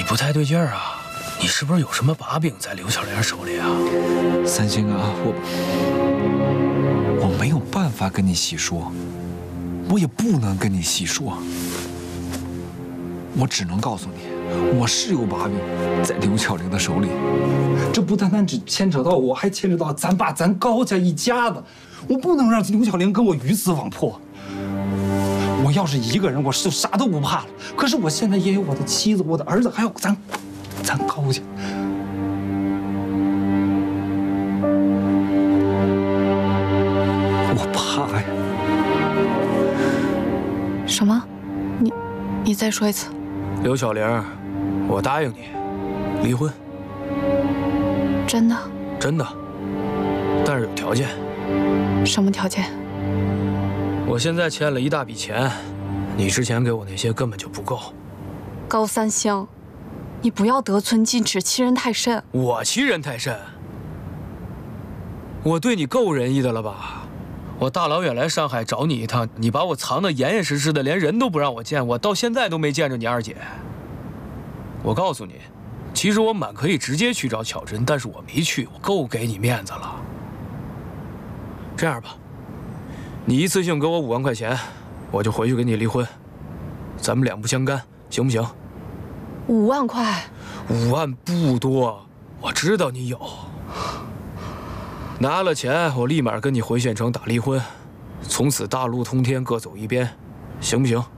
不太对劲儿啊！你是不是有什么把柄在刘巧莲手里啊？ 三星啊，我没有办法跟你细说，我也不能跟你细说，我只能告诉你，我是有把柄在刘巧玲的手里。这不单单只牵扯到我，还牵扯到咱爸咱高家一家子。我不能让刘巧玲跟我鱼死网破。我要是一个人，我就啥都不怕了。可是我现在也有我的妻子、我的儿子，还有咱高家。我怕呀。 什么？你再说一次。 刘巧玲，我答应你，离婚。 真的？ 真的，但是有条件。 什么条件？ 我现在欠了一大笔钱，你之前给我那些根本就不够。 高三星，你不要得寸进尺，欺人太甚。 我欺人太甚？我对你够仁义的了吧？我大老远来上海找你一趟，你把我藏得严严实实的，连人都不让我见，我到现在都没见着你二姐。我告诉你，其实我满可以直接去找巧珍，但是我没去，我够给你面子了。这样吧，你一次性给我5万块钱，我就回去跟你离婚，咱们两不相干，行不行 ？5万块 ？5万不多，我知道你有。拿了钱，我立马跟你回县城打离婚，从此大路通天，各走一边，行不行？